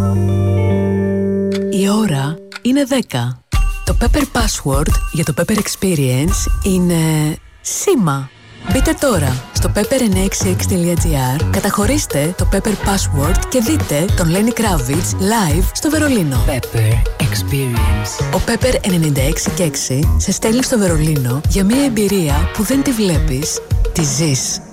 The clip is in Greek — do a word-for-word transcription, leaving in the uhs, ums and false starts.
Η ώρα είναι δέκα. Το Pepper Password για το Pepper Experience είναι σήμα. Μπείτε τώρα στο pepper εννιακόσια εξήντα έξι τελεία gr, καταχωρήστε το Pepper Password και δείτε τον Lenny Kravitz live στο Βερολίνο. Pepper Experience. Ο Pepper ενενήντα έξι και έξι σε στέλνει στο Βερολίνο για μια εμπειρία που δεν τη βλέπεις, τη ζεις.